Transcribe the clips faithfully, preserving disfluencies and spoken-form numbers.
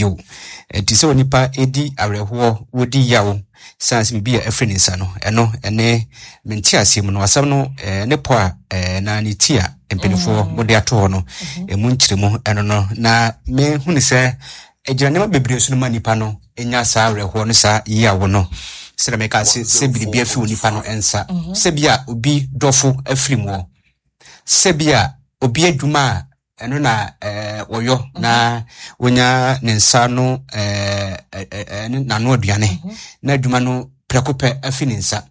bio enti se onipa edi awerɛhoɔ wodi yawo sans bibi a afrɛ ne nsa no ɛno ɛne menti asɛm no asɛm no ne po a na ne tia empenifo mode ato hɔ no emu nkyiremu ɛno no na me hu ne sɛ ejirane ma bebre so no ma nipa no enya sa awerɛhoɔ no sa yawo no sɛ me ka se se biribi afi onipa no ensa sɛ bia obi dɔfo afiri mu sɛ bia obi adwuma eno na eh oyo na wonya ne nsa no eh na no aduane na adwuma no prekope afi ne nsa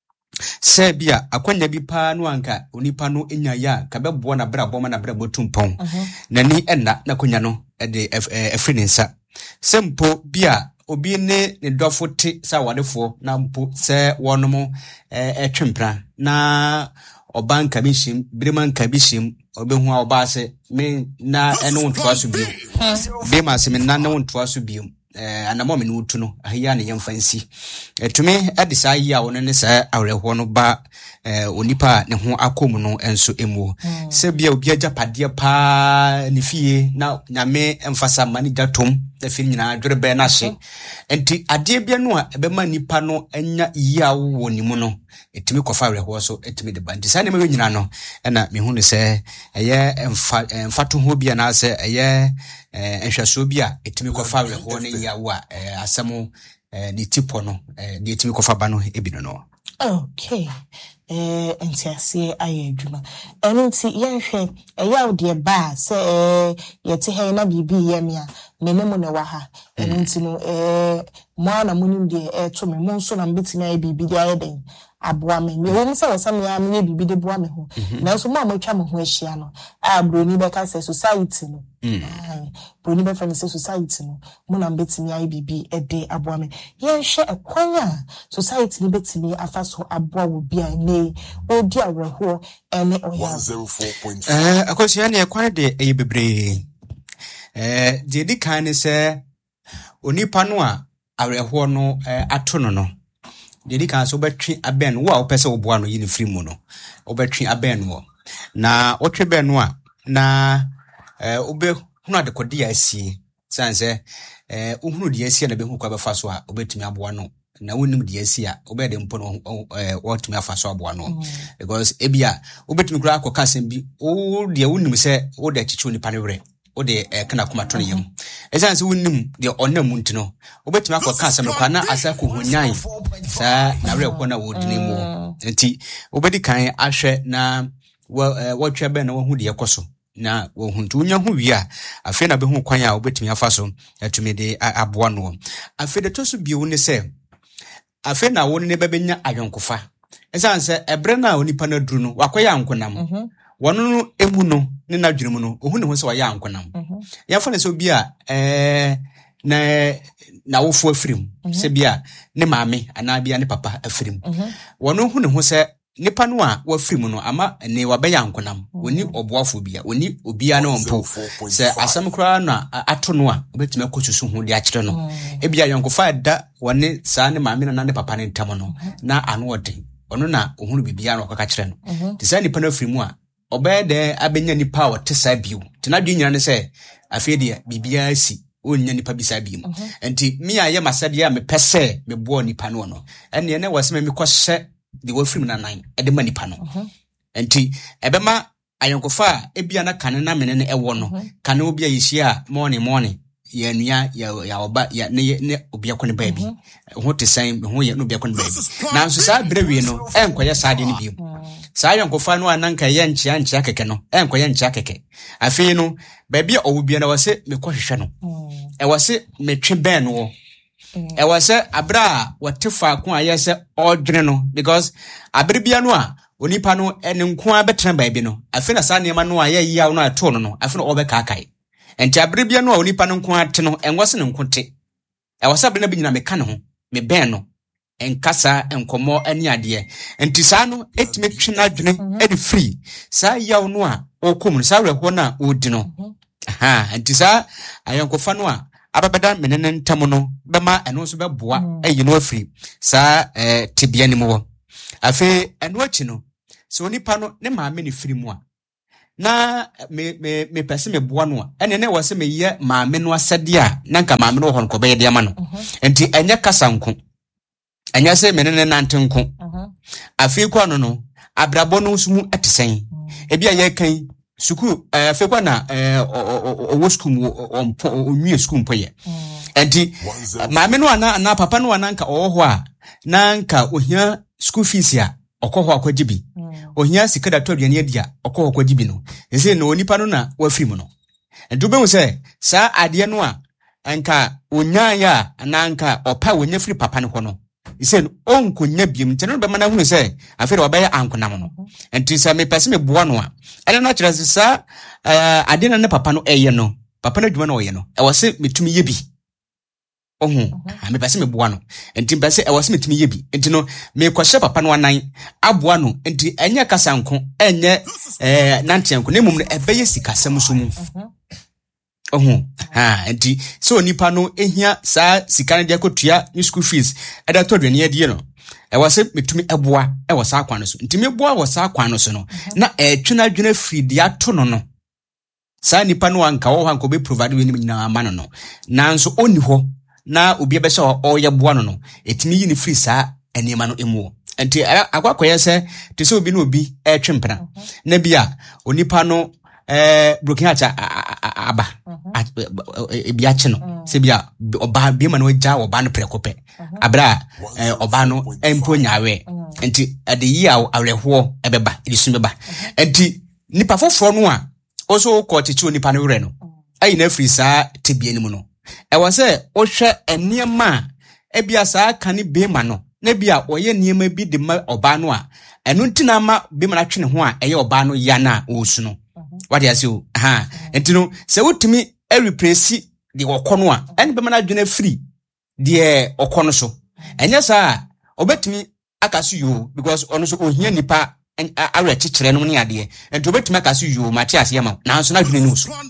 se bia akwanya bi pa no anka onipa no enya ya ka bebo na bra boma na bra botumpon na ni enna na konya no de afi ne nsa se mpo bia obi ne ne dofo te sa wadefo na mpo se wonom eh etwempra na obanka bishim briman kabishim obehu a obase me na eno wontoa so bio be ma se me na na wontoa so bio eh anamo me no tu no ahia ne yemfansi etumi edisa yi a wono ne sa awerɛho no ba eh onipa ne ho akomu no enso emu se bia obi agapade pa ne fie na nyame emfasa mani datom da fi nyina adwere be na hye enti ade bia no a ebe ma nipa no anya yi a wo ni mu no etimi kofa awerɛho so etimi de ba enti sa ne me nyina no na me hu ne se eye emfa emfato ho bia na se eye enhwaso bia etimi kofa awerɛho ne ya wo a asɛm ne tipo no de etimi kofa ba no ebi no no. Okay. Eh entiase aye adwuma eno nti yenhwe eya de ba se eh yete he na bibi ye me a menemu ne wa ha eno nti no eh mo na munim de eh to me mo nso na mbetimi aye bibi de aye den aboa me me wo nsa wasam ya me bibi de boa me ho na so mo amatwa me ho ahia no a broni be ka se society no ai broni be fa se society no mo na mbetimi aye bibi e de aboa me yenhwe ekwanya society ni betimi afaso aboa wo bia ne odi awerɛhoɔ ene oya eh akosia ne ekwan de eye bebre eh de di kan ne sɛ onipa no a awerɛhoɔ no ato no no de di kan so betwe aben wo a wopɛ sɛ wo boa no yi ne firi mu no wobetwe aben wo na wotwe ben no a na eh obe hunu adekode ya asie sanse eh uhunu de asie na be hu kwa befa so a obetumi aboa no na wonim de asie a obede mpo no eh wotumi afa so aboa no because ebia obetumi kura akɔka asɛm bi o de wonim sɛ wo de chichu ni panewre o de kana kuma to ne yam esanse wonim de onam ntino obetumi akɔka asɛm no kwa na asa ko honyan sa na wre ko na wodini mu nti obedi kan ahwɛ na wotwa bɛ na wo hu de ekoso na wo hu ntu nya hu wi a afi na be hu kwan a obetumi afa so atumi de aboa no afi de to so bi wo ne sɛ afi na wo ne bebenya adwonkofa esanse ebre na onipa na duru no wakoya ankonam wono no emu no ne na dwene mu no ohu ne ho sɛ waya ankonam ya fa ne sɛ obi a eh na na wo fo afirim sɛ bia ne maame ana bia ne papa afirim wono hu ne ho sɛ nipa no a wafirim no ama ne wabɛya ankonam oni oboafo bia oni obia na ompo sɛ asɛm kora na ato no a obetumi akosusu ho de akyerɛ no ebia yonkofa da wone saa ne maame na ne papa ne ntam no na ano ɔde ono na ohunu bibia na ɔkaka kyerɛ no te sɛ nipa no afirim a obɛde abenya nipa a ɔte saa bio te na dwe nyina ne sɛ afei de bibia si onya nipa bisa bi mu enti me a ye masade a me pese me bo nipa no no ene ne wasema me kɔhyɛ de wafrim na nan ede ma nipa no enti ebema ayonkofa ebia na kane na mene ne ewo no kane obi a yihia morning morning ya nua ya ya oba ya ne ne obi akone baabi ho te san ho ye no obi akone baabi na nso saa brewie no enkoye saade ne bi saa ayonkofa no ananka ye nchia nchia keke no enkoye nchia keke afei no baabi a owo bia na wase me kɔhwehwɛ no e wase metwe ben no e wase abra watefa ko ayese odwene no because abere bia no a onipa no ene nko a betena baabi no afei na saa neema no a ye yi a no ato no no afei na obeka kai enti abere bia no a onipa no nko ate no enwase ne nko te e wase abere na bi nyina meka ne ho me ben no enkasa enkomo ani ade enti saa no etime twena adwene edi free saa yaw no a okom saa reho na odi no aha enti saa ayonkofa no a ababada menene ntam no bema eno so beboa ayi no afiri saa eh tibia ni mo afi eno achi no so onipa no ne maame ne firi mu a na me me me pese me boa no a ene ne wo se me ye maame no asede a na nka maame no ho nko be ye de ma no enti enye kasa nko enya se me ne nante nko afi kwa no no abrabo no sumu atisen ebi aye kan suku afi kwa na owo school onwie school mpoye enti maame no ana na papa no ana nka owo a na nka ohia school fees ya okoho akwagibi ohia sika da toduane adia okoho akwagibi no ese no onipa no na wafiri mu no enti be hu se sa ade no a nka onya ya na nka opa wonya firi papa no ho no ise no onkonya biem nti no be mana hu se afere obaya ankonam no enti sa me pese me boa no a ene na kire sa ade na ne papa no eye no papa no dwuma no oye no e wo se metumi ye bi ohun me pese me boa no enti pese e wo se metumi ye bi enti no me kwahye papa no anan aboa no enti enye kasanko enye eh nantianko ne mum no ebeye sikasem so mu ohun ha enti so nipa no ehia sa sika de akotua ni school fees e da to dwene ye no e wo se metumi eboa e wo sa akwan no so enti me boa wo sa akwan no so no na etwena dwene free de ato no no sa nipa no anka wo hanko be provide we ni nyina ama no no nanso oni ho na obi ebe se o ye boa no no etimi yi ni free sa enema no emu enti akwakoye se te se obi no obi e twempena na bia onipa no eh broken heart aba bia che no se bia oba bi ma no ja oba no prekope abra oba no empo nyawe enti ade yi awreho ebeba edisu beba enti nipa foforo no a oso ko techi onipa no wure no ayi na free sa tebie ni mu no e wo se o hwe eniema e bia sa kane be ma no na bia oye niema bi de ma oba no a enu ntina ma be ma na twene ho a eye oba no ya na osu no what you say ha entino se wotumi e replace de okono a en be ma na dwene free de okono so enya sa obetumi akasu yo because ono so ohia nipa awe chichire no ne ade ento obetumi akasu yo ma chi ase ma na so na dwene no so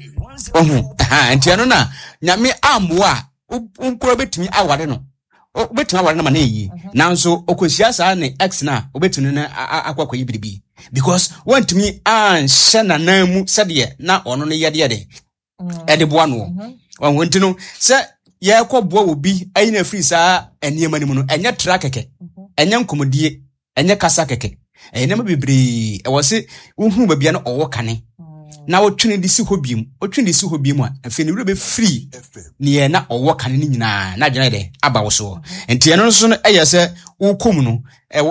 ohun ha entiano na nyame amwa unkoro betumi aware no obetumi aware na ma na yi nanso okosia sa ne x na obetumi na akwakwa yibiribi because want me an shana namu sade na ono ne yade yade e de boa no won wonti no se ye kɔ boa obi ayi na free sa eniema ni mu no enye tra keke enye nkomodie enye kasa keke enye ma bebre e wo se uhuru ba bia no owo kane na wotwene de si hobiem wotwene de si hobiem a afi ne wure be free ne ye na owo kane ni nyina na dwene de aba wo so enti eno so no eye se ukom no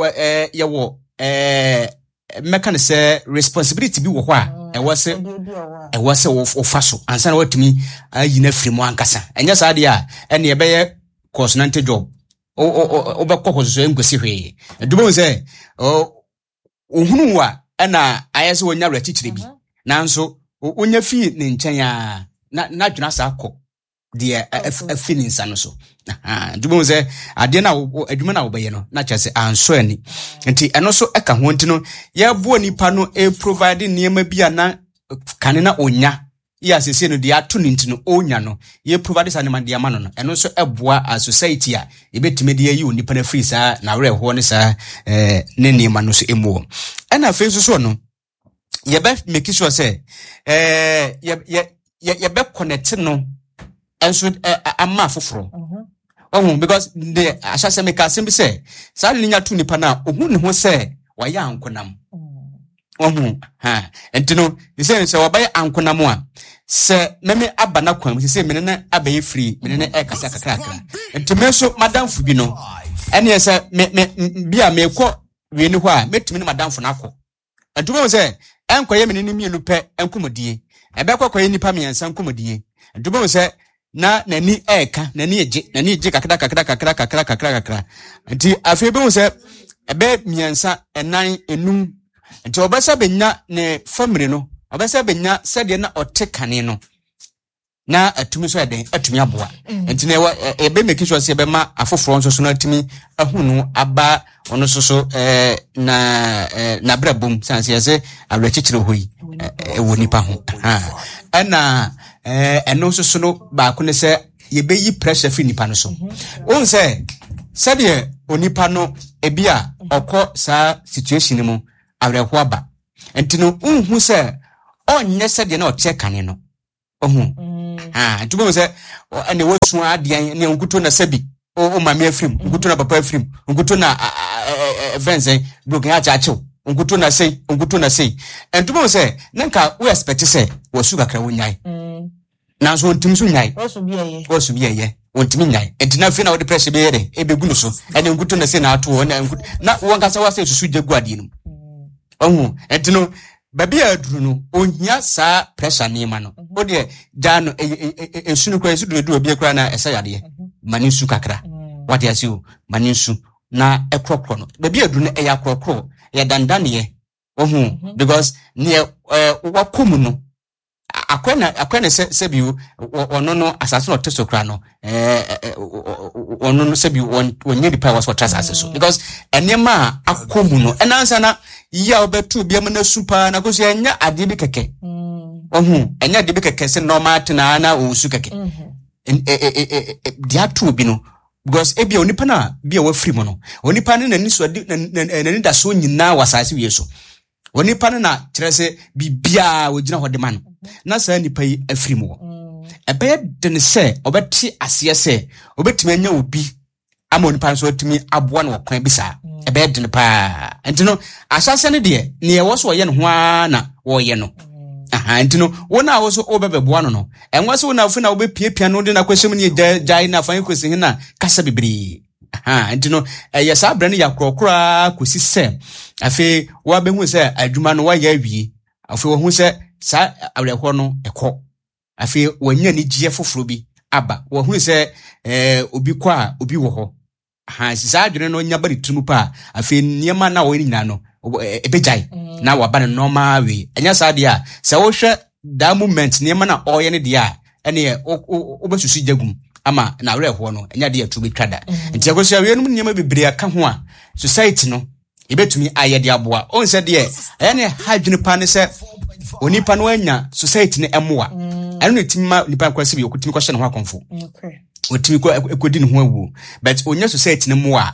e ye wo eh meka ne se responsibility bi wo ho a e wo se e wo se wo fa so ansa na watumi ayi na free mu ankasa enya sa de a ene ye be ye consonant job o o o be kokko so engosi hwe dubo se o ohunu wa na ayese wonya re chichire bi nanso onya fi ne nchen a na na dwena sa akọ de afi ne nsa no so ah dubo se ade na adwuma na wo be ye no na kyese anso ani nti eno so eka ho nti no ye bo nipa no e provide niema bia na kane na onya ya sese no de ato ne nti no onya no ye provide sa ne ma de ama no no eno so eboa a society a e betime de yi onipa na free sa na were ho ne sa eh ne niema no so emu ena fe so so no ye be make sure say eh ye ye ye be connect no enso ama foforo oh because the asase make asem be say sa linya tu nipa na ohun ne ho say waya ankonam oh ha entino you say say wabaya ankonam a se meme aba na kwan say me ne abaye free me ne e kasa kakaka entime so madam fu bi no ene say me me bia me kɔ we ni ho a metumi ne madam fu na akɔ entime say enkoye me ne mienu pɛ enkomodie ebe kwakwaye nipa me yansa enkomodie entime say na nani eka nani eje nani eje kakra kakra kakra kakra kakra kakra nti afi be hu se ebe miensa enan enum nti obesa benya ne family no obesa benya sede na otekane no na atumi so eden atumi aboa nti na ebe make sure se ebe ma afoforo nso so na atumi ahunu aba ono so so eh na na brabum sanse yese awrechichire hoyi e woni pa ho ha ana eh eno so so no ba ko ne se ye be yi pressure fi nipa no so won se se de onipa no ebia okọ sa situation mu awreho aba enti no unhu se on yes said you know check canino. Oh, ah, to be said, and the worst one at the end, Unkutuna Sebi, oh, my mere film, Unkutuna Papa film, Unkutuna Vence, broken out chacho, Unkutuna say, Unkutuna say, and to be say, Nanka, we expect to say, was sugar crowing. Now, so Tim Sunai, also be a was to be a year, want to midnight, and to not fin out the pressure be a begunuso, and Unkutuna say now to one and not one can say to sweet the guardian. Oh, and to know. Baby adruno onya sa pressure nema no o de ja no esunu kwa esu do obi ekra na esayade mani su kakra what you see mani su na ekrokro no baby adruno eya krokro ya dandane ohun because ne wakomu no akwena akwena se se bi ono no asase no tesokra no eh ono no se bi onye dipa was for trust so because enema akomu no enansa na ya obetu bia na super na koso enya ade bi keke ohun enya ade bi keke se normal tena na osu keke dia tu bi no because e bia onipa na bia wa free mo no onipa ne nani so nani da so nyina wasase wie so onipa na kire se bibia wogina hode man na sa nipa yi afiri mo ebe de ne se obeti ase se obetimi anya obi ama onipa so otimi aboa na okwan bi sa ebe de ne pa entino asase ne de ne ye wo so ye ne ho na wo ye no aha entino wona wo so obebeboa no no enwa so na afu na obepiepia no de na kwasem ne jai na fan kwesi na kasa bibiri aha entino ye sa bra ne yakrokra kosi se afi wa behu se adwuma no wa ya awie afi wo hu se sa awreho no ekọ afi wanya ni gie foforo bi aba wo hu se eh obi kwa obi wo ho ha sa adwene no nya bari tumu pa afi niema na wo ni nyina no ebejai na wa ba no normal we enya sa dia sa wo hwe that moment niema na oye ne dia ene obesusu jagum ama na awreho no enya dia tu bi twada nti akoso awie no niema bebre aka ho a society no ebetumi ayede aboa on se de ene hadwene pa ne se onipa no anya society ne emoa eno ne timma nipa kwase bi okutimi kwahye ne ho akonfo okay otimi ko ekodi ne ho awu but onya society ne moa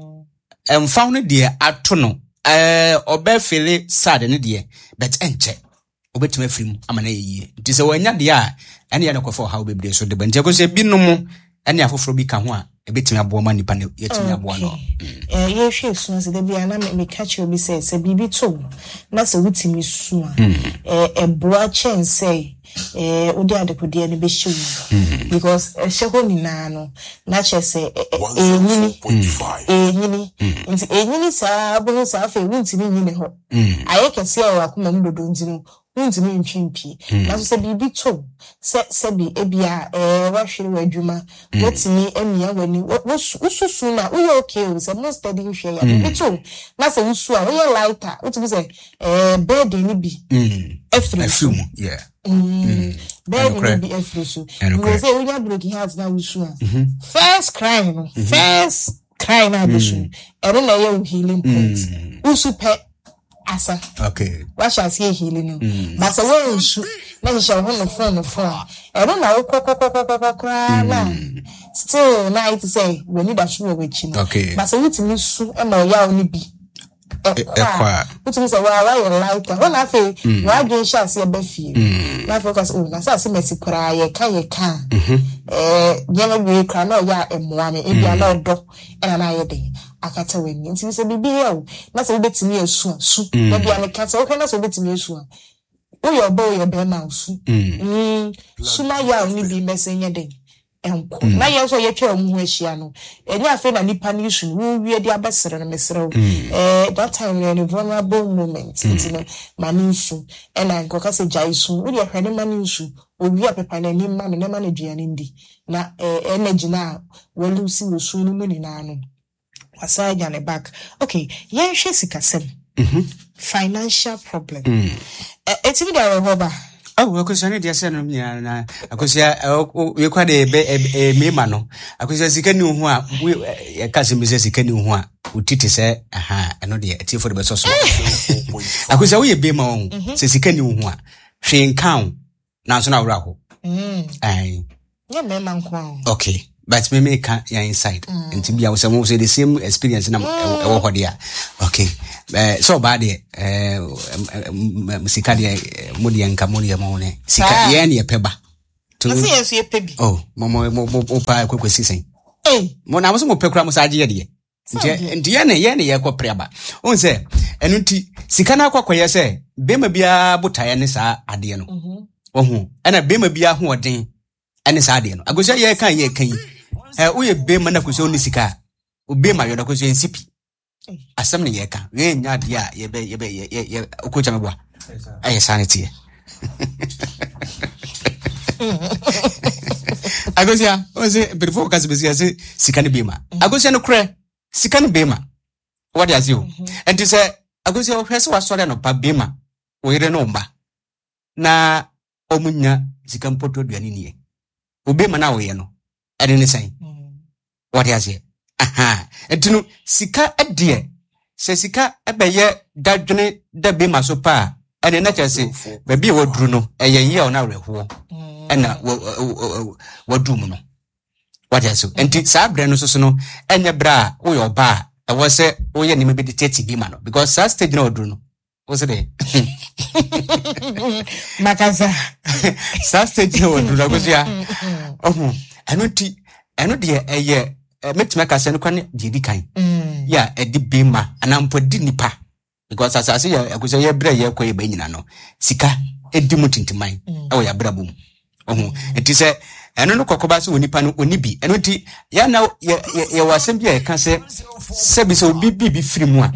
emfa no de ato no eh obe feel sad ne de but enche obetimi afirim amana yeye nti se wanya de a ene ya ne kwafo ha obebre so de bante ko se bi no mu ene afoforo bi ka ho a ebetimi aboa ma nipa ne yetimi aboa no eh ye hwe so se de bia na me catch obi say se bibi to na se wutimi su a eh eboa chen say eh odi adekode ne be hwe because eh hwe ni na no na che say eh nyini eh nyini nti eh nyini sa bu sa fa wutimi nyini ho aye kese a wakoma mu dodo ntino untimi ntwimpi na so se bibi to se se bi ebia eh wahwere wadwuma wotimi emia wani ususu na uye okay se no steady hwe ya bibi to na se usu a uye lighter utimi se eh bed ni bi efiri yeah bed ni bi efiri so we say unya broken heart na usu a first cry no first cry na usu ero na ye healing point usu pe asa okay what shall see healing no but so when you na you shall hold the phone the phone e don't know kokokokokokra na still na it say we need that show we chi okay but so we timi su e ma ya oni bi e kwa we timi say wa wa like when I say wa dwen sha se be fie na focus oh na sa se mesi kra ye ka ye ka eh ye na we kra na ya emoa me e bia na odo e na na ye de akata weni nti se bibi ya na se betimi asu asu na bia ne kata o na se betimi asu a o yo bo yo be na asu mm su na ya ni bi mesenye de enko na ye so ye twa mu ahia no enya afi na nipa ni isu wo wie de abesere na mesere eh that time we vulnerable moment nti no mani isu ena nko ka se jai isu wo de hwene mani isu obi apepa na ni ma na ma na duane ndi na energy na wo lusi wo su ni mu ni na no wasa jane back okay yen hwe sikasem mhm financial problem mm. eh etimi da roba oh akosia dia se no mia na akosia we kwa de be mema no akosia sikani hu a e ka se mi se sikani hu a utiti se aha eno de eti for the best so akosia we be ma on se sikani hu a hwe nkan na so na wura ho mm ai ya mema nko okay but me make ya inside and to be I was say the same experience na e wo ho dia okay eh so bad eh sika de modi enka modi amone sika ye ne peba to asi yesu ye pebi oh mo mo mo pa kwakwesi sen eh mo na mo so mo pekura mo saje ye de nti nti ye ne ye ne ye ko preba on se enu nti sika na akwakoye se bema bia botaye ne sa ade no mhm ohu ana bema bia ho oden ene sa ade no agosia ye kan ye kan eh wo ye bema na kwaso ni sika o bema yo na kwaso nsipi asam ne ye kan we nya de a ye be ye be ye okocha mebo aye sanity agosia o se before ka se be se sika ne bema agosia no kre sika ne bema what does you and to say agosia o hwese wa sore no pa bema o yire no mba na omunya sika mpoto aduane nie o bema na wo ye no ade ne san what does you aha etinu sika adie se sika ebeye dadwene da bema so pa ade na chese ba bi wo duru no eye ye o na reho ena wo dum no what does you enti sa bre no so no enye bra wo yo ba e wo se wo ye ni me be thirty bema no because sa stage na oduru no wo se de makaza sa stage na oduru no go so ya ohu eno ti eno de eye metima ka se no kwane didi kan ya edi bema anampo di nipa because asase ya akoso ye bra ye koye ba nyina no sika edi mutintiman e wo ya bra bom ohu enti se eno no kokoba se woni pa no oni bi eno ti ya na ye wasem bi e ka se se bi so bi bi firi mu a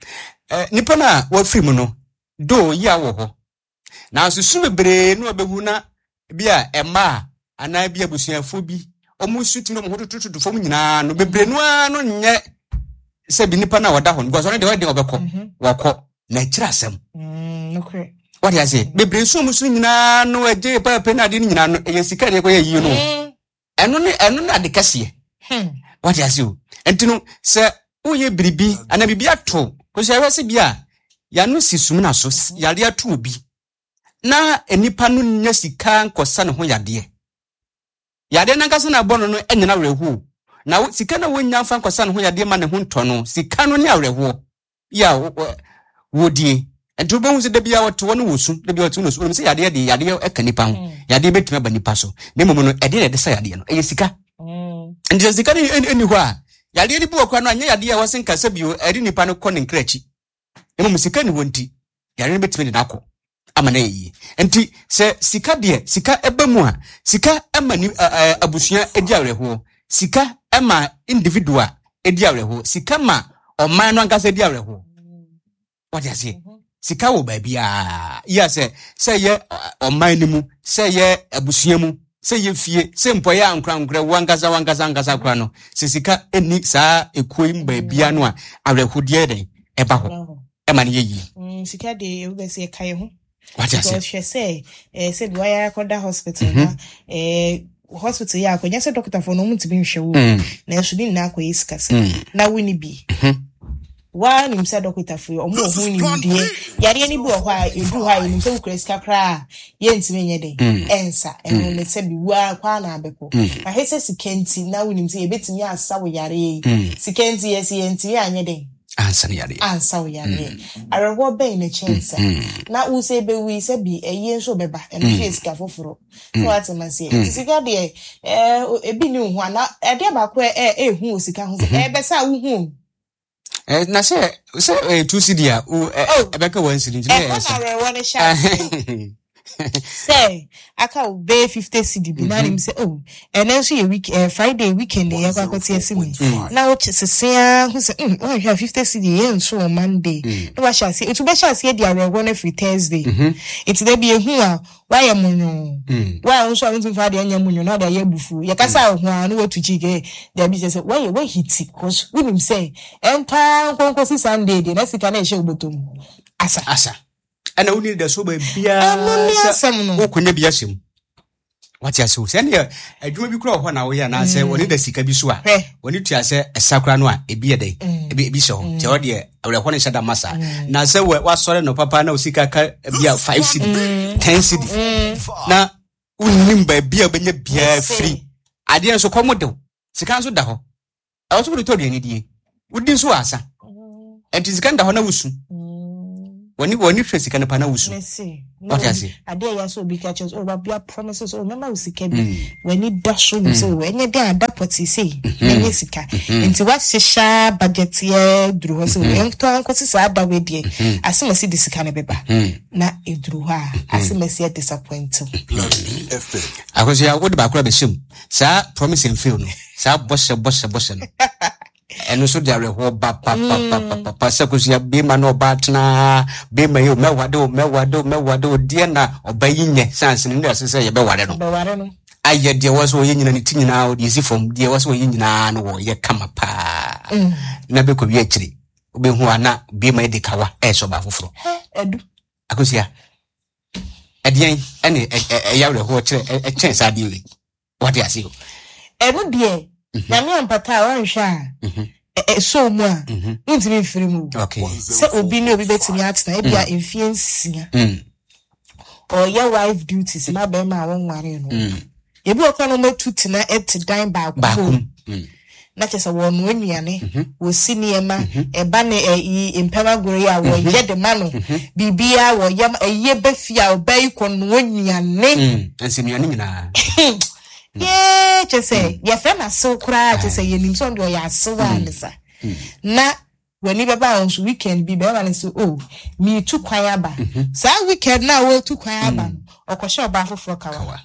eh nipa na wa firi mu no do ya wo ho na so su bebre no obehu na bia ema ana bia busuafo bi omu suti no mo tututu fom nyina no bebre no ano nye se bi nipa na wada ho because one de wade obekọ wakọ na kira asem mm okay what you say bebre so mu su nyina no aje pa pa na de nyina no e sika de ko ye yi no eno ne eno na de kase what you say entino se oye biribi ana bibi ato ko se wese bia ya no sisum na so yare ato obi na enipa no nya sika nkosa ne ho yade yade na nkasa na bono no enyina rehu na sika na wonya fa nkosa ne ho yade ma ne ho nto no sika no ne arehu ya wodie ento bo hu se da bia woto no wosu da bia woto no so se yade de yade eka nipa ho yade betuma ba nipa so ne momo no ede de de sa yade no eye sika mm enti sika ni eni ho a yade ni bu okwa no anya yade a wosen kasa bio eri nipa no kɔ ne nkrachi ne momo sika ni wonti yade ni betuma de nakɔ amana yi enti se sika de sika ebamu a sika ema ni abusua edi awereho sika ema individual edi awereho sika ma oman no ankasa edi awereho what you say sika wo ba bia ya se se ye oman ni mu se ye abusua mu se ye fie se mpoye ankra ankra wangaza wangaza wangaza kwa no se sika eni saa ekoi mba bia no a awereho de den eba ho ema ne yi mm sika de e be se kai ho what you say she say eh said why I call that hospital mm-hmm. eh hospital ya ko nyase doctor for no mutibi nhwe wo na so bi na akoyi sikase na wini bi wa ni msa doctor for omo ohun ni mudie yare ni bi o hwa edu ha ni msa ukra sika kra ye ntime nye den ensa eno ne se bi wa kwa na abeko na hese sikenti na wini mse ye betimi asa wo yare sikenti yes ye ntime anye den ansa yare ansa wo yare arewo be na chensa na u se be wi se bi eye nso beba eno hwe sika foforo so ati mase sika de eh ebi ni hu ana e de ba ko e e hu sika hu e be sa wu hu eh na se se two C D a o e be ka one C D e na arewo ne sha say aka be fifty C D bi na nim say oh and then so ye week uh, Friday weekend ye kwa kwati asimi na wo chesea hu say mm oh you have fifty C D ye nso on Monday no wa sha say etu be sha say dia rewo na free Thursday it dey be hu a wa ye munyo wa nso a ntu fa de anya munyo na da ye bufu ye kasa hu a no watu chike dey be say wa ye wa hiti cause we nim say enta konkosi Sunday dey na sika na e she obotom asa asa ana woni da so ba bia wo konya bia hyem wati aso se ne adwuma bi kura ho na wo ya na se woni da sika bi so a woni tua se esakra no a ebi ede ebi ebi so te wo de awre ho ne shada masa na se wa sore no papa na osika ka bia five C D ten C D na unim ba bia benya bia free ade nso komodo sika nso da ho awo so bi to de ni die wudi so asa it is kind of na wusu when you want to sika na pa na wusu what you say ade ya so be catches oh babia promises oh remember usika bi when you dash on so enye dey adapt say enye sika nti what sha budget ye duru so ento ankwese sa aba we die asemasi di sika na beba na eduru ha asemasi disappoint akosi ya wo de ba kura be shim sa promise and fail no sa bosse bosse bosse no eno so dia reho ba pa pa pa pa sakosi ya be ma no ba tena be ma yo mewade o mewade o mewade o die na obayinye sanse ne asese ye be ware no be ware no aye de waso ye nyina ne tinyina o de si fom de waso ye nyina no wo ye kama pa na be ko wi akiri obe hu ana be ma de kawa e so ba foforo edu akosi ya edian ene e ya reho kire e chen sa de we what you say enu de na me ampata wan hwa eh so mu a ntimi mfiri mu se obi ne obi betimi atena e bia emfie nsia o your wife duties na be ma won ware no ebi okwa no metu tena et dan ba ko na chese won no nuane wo siniema e ba ne impema gore ya wo ye de ma no bibia wo ye eye befia obai ko no nuane ensinuane nyina yeah, just say, your friend are so cry, just say, you need some do ya so answer. Na, when you bounce weekend be better and so, oh, me too quiet ba. So weekend now, well, too quiet ba, or question baffle for Kawa.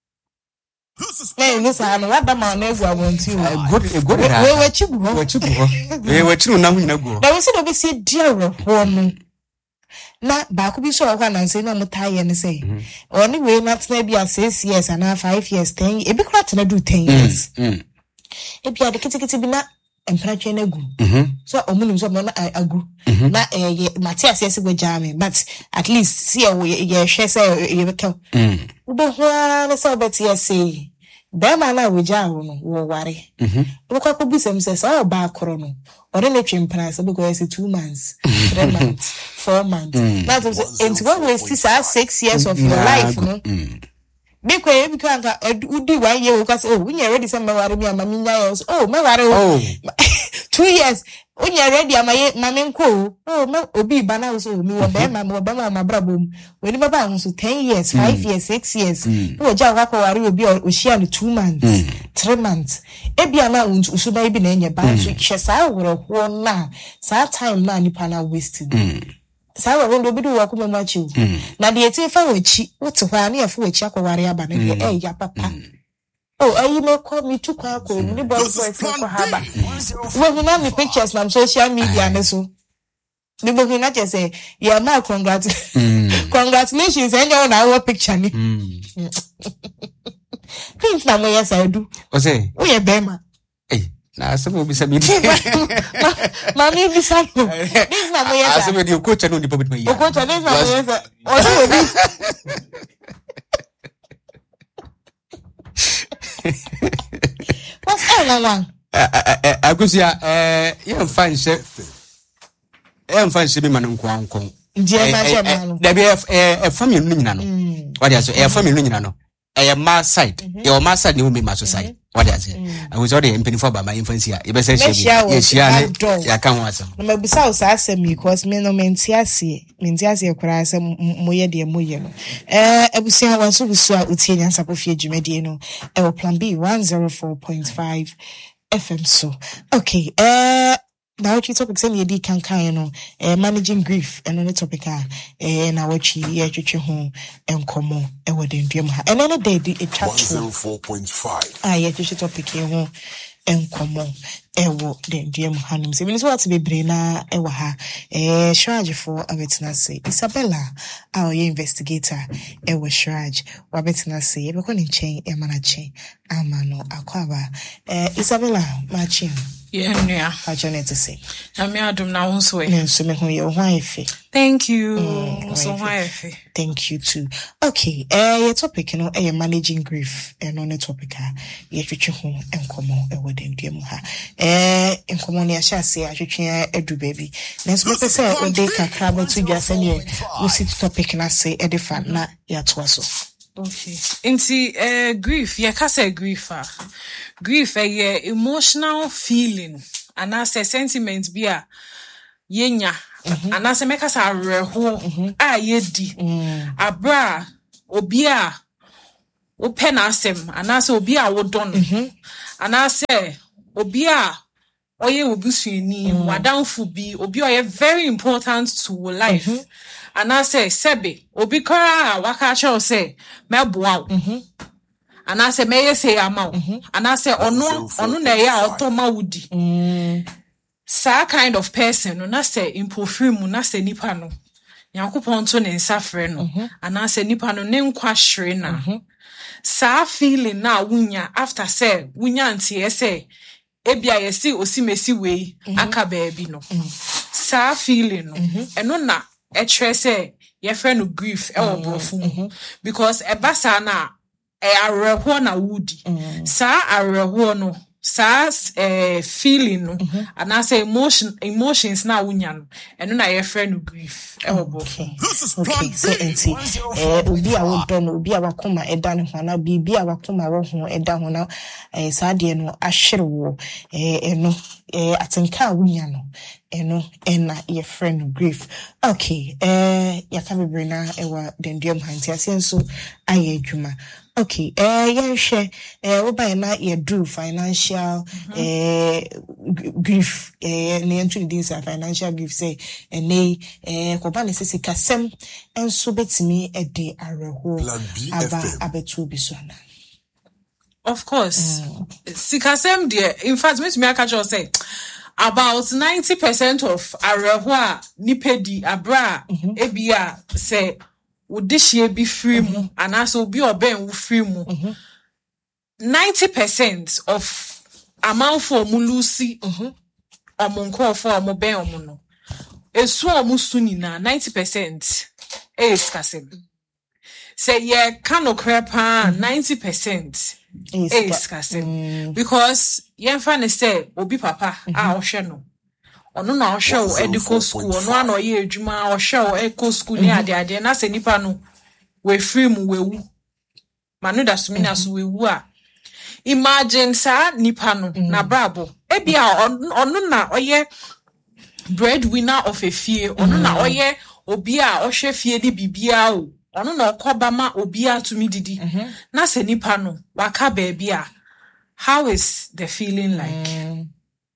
Hey, listen, I'm not the man I want you. Good, good, what you go, what you go, what you know, you know, go. There was a say, dear, woman. Na ba ko bi so kwa na say na mutaye ne say oni we na tena bia six years and five years ten e bi kra tena do ten years mm e bia de kitikiti bi na empratwe na gu so omunim so na agu na eh Matthias yes go jam but at least see ye hwe say ye beka mm ubo ho na so bet yes say ba ma na we jam no wo ware mhm wo kwa ko bi sem say so ba akoro no or na twin price because it's two months three months four months now into what we see six years of your life no because because udi one year because oh when you ready say me ware me amami nya oh me ware oh two years when you ready amaye mami nko oh me obi ba na so me wo be ma me be ma brabom when you baba nso ten years five years six years no ja wa ko ware obi o share no two months three months e bia na unsu ba bi na enye ba so hye sa woro ho na sa time na nipa na wasted sa wa ndo bi do wa ko ma chi na de eti fa wachi wote hwa na yafu wachi akware aba na e ya papa oh ayi me call me to kwa ko ni boyfriend for haba we na me pictures na social media na so ni bo na je say yeah ma congrats congratulations and you na our picture ni things na mo yes I do o say o ye bema eh na se mo bi se bi ma mi bi sa ko things na mo yes ase me di ko cha no di pobit ma yi o ko cha na mo yes o do bi what's all along agusia eh ye fan she e fan she bi man nko anko je ma she ma no da bi e family no nyina no what dey so e family no nyina no e ma side e ma side ne wo me ma so side what dey say I was already impeni for ba my infancy e be say she ye shia ne ya kan ho asem na mabisa o sa asem because me no menti ase menti ase kwara asem moye de moye no eh abusia wan so busu a utie nyansa pofie dwumade no e wo plan B one oh four point five F M so okay eh now what you topic say di kan kan no eh managing grief and on the topic eh na what you ye twetwe ho enkomo e wode ndwem ha and no day di e chat one oh four point five ah ye twetwe topic e ho enkomo e wo de ndwem ha nim se me so what be bre na e wa ha eh Shraj for abetina say Isabella our investigator e wo Shraj wa abetina say e be ko ni chen e mana chen amano akwaba eh Isabella ma chen yeah yeah I just to say I'm adum na won so e so me ho ye wife thank you mm, so wife thank you too okay eh your topic you know eh managing grief and on the topic ah ye twetwe ho enkomo e wode ndiem ha eh enkomo ne ahia se atwetwe edu baby na so pe say o dey kakra ba tu dwa se ne we sit topic na say e dey fa na ya to aso. Okay. Inti uh, grief, yeah, can say grief. Uh. Grief, a uh, emotional feeling, and as a sentiment, be a yenya anase meka sa awerɛho a yedi abra obi a open asem anase obi a wodɔ no anase obi a oye obusuani wadamfo bi obi oye very important to life anase sebe obi kara waka cho say meboa anase meye say ama anase ono ono na ya otoma wudi sa kind of person no na say impofiri mu na say nipa no Yakupon to ne nsafre no anase nipa no ne nkwa hwere na sa feeling na wunya after say wunya ntie say ebia yesi osimesi wei aka baabi no sa feeling no eno na e kire say ye friend no grief e wo brofo mu because eba sa na e areho na wudi sa areho no sa eh feeling no and I say emotion emotions na wunya no eno na ye friend no grief e wo brofo okay so enti eh obi a wo don obi a wakoma eda ne ho na bibi a wakoma ro ho eda ho na eh sa de no ahwere wo eh eno eh atenka wunya no eno ena ye friend no grief okay eh yakame brina ewa denduam hanti asenso aye adwuma. Okay, eh, yeah, share, eh, oba na ye do financial, eh, grief, eh, ne entry this financial grief say, and ne, eh, kobane se si kasem, and so betimi e de areho, aba, abetu biswana. Of course, mm. Sikasem dear, in fact, me to me I catch you say, about ninety percent of areho nipedi abra, mm-hmm. ebia say, Udishie be free mu and also be oben wu free mu ninety percent of amount for mulusi omonko for omoben omono esu omusu nyina ninety percent e skasem say ye kano krepa ninety percent e skasem because ye fa ne say obi papa a ohwe no ono na ohwe edico school ono an oye adwuma ohwe eco school ni ade ade na se nipa no we free mu we wu manu da so mina so we wu a imagine sa nipa no na brabo e bia ono na oye breadwinner of a fie ono na oye obi a ohwe fie di bibia o ono na okoba ma obi a tumi didi na se nipa no waka ba bia how is the feeling like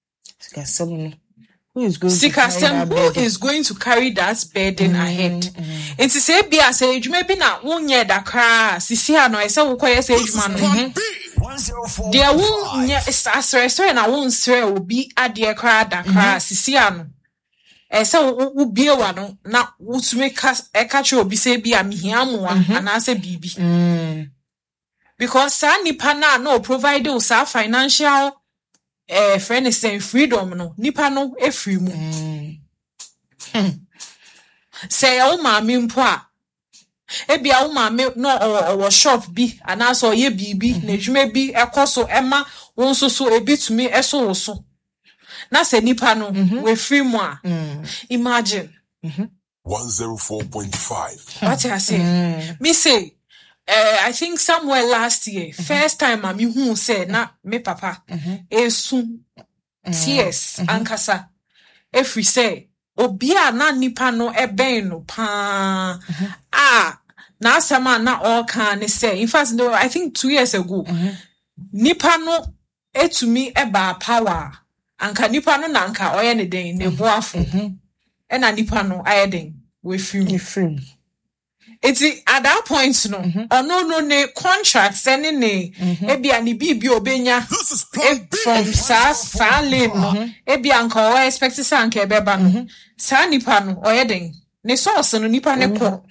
mm. Who is going Sikasem, to who is going to carry that burden mm, ahead? Mm. And to say, be a say, you may be not one year that cry, Sisia, no, I say, okay, say, man, there won't, yes, as restaurant, I won't say, will be a dear cry that cry, Sisia, I say, will be a one, now, would make us a catch or be say, be a mihiamu, and I say, baby. Because Sani Pana, no, provide us our financial. Eh, friend is saying freedom no nipa no e free mu mm. Say o ma me mpo a e bia o ma me no o shop bi anaso ye bibi na dwuma bi ekoso ema won so so e bitumi eso wo so na say nipa no we free mu a imagine one oh four point five what I say mm. Me say Uh, I think somewhere last year, mm-hmm. first time I'm who said na me papa esu tears ankasa every say obia na nipa no eben no pa ah na asama na all can say in fact no, I think two years ago nipa no etumi eba power anka nipa no na anka oye ne den ne boafo e na nipa no ayeden we free free. It's at that point, no, or no, no, ne contracts, any ne, ebi ani bibi obenya, from sa sa lane, no, ebi anka o expect sa anka beba no, sa nipa no, o yeden, ne source no nipa ne ko.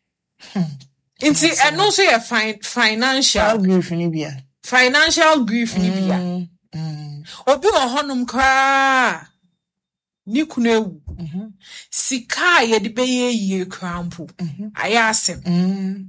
Inti, and also a fin financial grief ni bia, financial grief ni bia. Obi o honum kra. Ni kunewu mhm sika ye de beye ye krampo aya asem mhm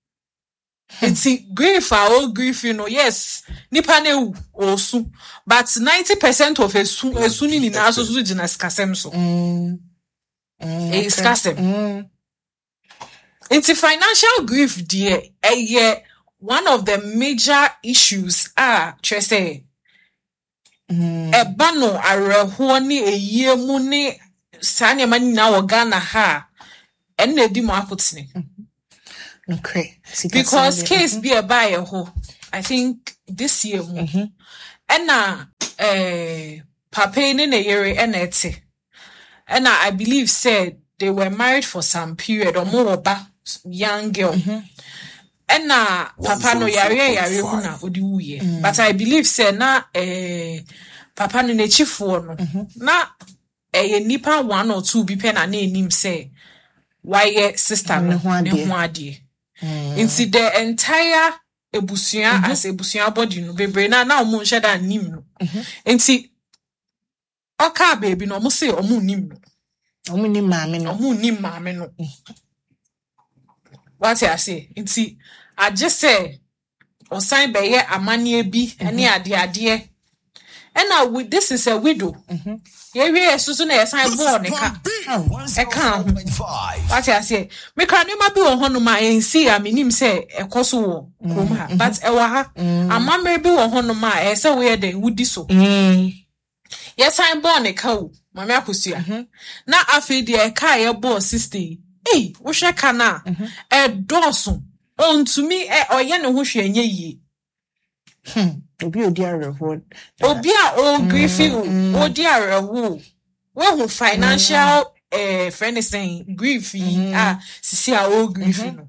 it's grief our grief you know yes nipa na ewu osu but ninety percent of esu esu ni na so so gina skasem so mhm eh skasem mhm it's financial grief dear eh one of the major issues are trese Mm. Eba no areho ni eyie mu ni sanya mani na Ghana ha and na di mo akotene. Okay. Because case be a buyer ho. I think this year mo. And na eh papa ne na yere enete. And I believe said they were married for some period or more ba young girl. And na papa no yare yare hu na odi wuye. But I believe said na eh papa no ne chifo no. Na eh nipa one or two bi pe na na enim say why sister no ne ho ade. Inti the entire ebusia as ebusia body no bebre na na omo nhye da nim no. Inti oka baby no omo say omo nim no. Omo nim maame no. Omo nim maame no. What I say? Inti I just say osan be ye amane bi ene ade ade. And now with this is a widow. Yeah, we are so na sign born e ka. E ka. What I say? Me kan you ma bi won hono ma ensi a menim say e koso wo krom ha. But e wa ha. Amamre bi won hono ma e say we dey wudi so. Yes, sign born e ka o. Mama akusua. Na afi de e ka ye bo sixty. Eh, wo hwe ka na. E doso. On to me e oye ne ho hwe enye yi. Hmm. Obi odi arewo. Obi a o griefing odi arewo. We who financial eh friend is saying griefing ah sisi a o griefing.